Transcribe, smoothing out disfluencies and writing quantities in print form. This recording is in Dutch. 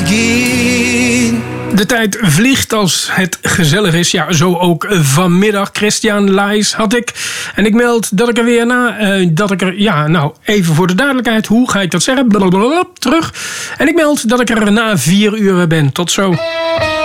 begin. De tijd vliegt als het gezellig is. Ja, zo ook vanmiddag. Christian Leijs had ik. En ik meld dat ik er weer even voor de duidelijkheid. Hoe ga ik dat zeggen? Blablabla, terug. En ik meld dat ik er na 4 uur ben. Tot zo.